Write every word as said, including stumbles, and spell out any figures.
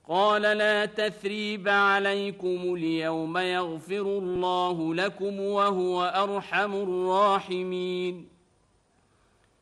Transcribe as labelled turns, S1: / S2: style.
S1: قال لا تثريب عليكم اليوم يغفر الله لكم وهو أرحم الراحمين.